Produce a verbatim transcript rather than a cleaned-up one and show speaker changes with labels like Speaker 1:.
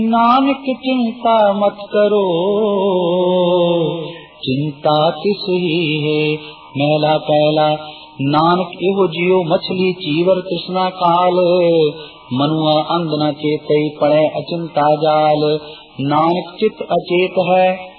Speaker 1: नानक चिंता मत करो, चिंता किस ही है मैला पैला। नानक एहो जियो मछली चीवर तृष्णा काल, मनुआ अंध न चेतई पड़े अचिंता जाल। नानक चित अचेत है